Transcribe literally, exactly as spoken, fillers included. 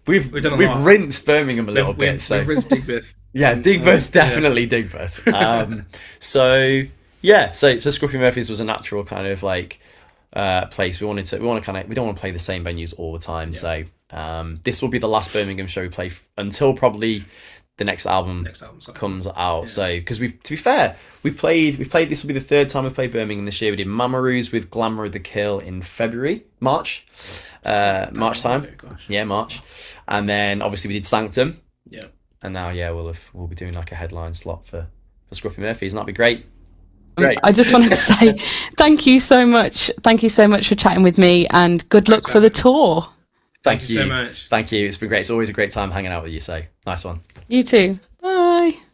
we've We've done a we've lot. rinsed Birmingham a little We've, bit. we've, so we've rinsed Digbeth. yeah, Um, Digbeth, uh, definitely Digbeth. Um, so yeah, so so Scruffy Murphy's was a natural kind of like uh, place. We wanted to we want to kind of we don't want to play the same venues all the time. Yeah. So um, this will be the last Birmingham show we play f- until probably the next album, Next album sorry. comes out. Yeah. So because we to be fair, we played we played this will be the third time we played Birmingham this year. We did Mamaroos with Glamour of the Kill in February, March, uh, March time. Oh, gosh. Yeah, March, and then obviously we did Sanctum. Yeah. And now, yeah, we'll have, we'll be doing like a headline slot for, for Scruffy Murphys, and that'd be great. Great. I just wanted to say thank you so much. Thank you so much for chatting with me, and good luck Thanks, for the Dan. tour. Thank, Thank you so much. Thank you. It's been great. It's always a great time hanging out with you. So nice one. You too. Bye.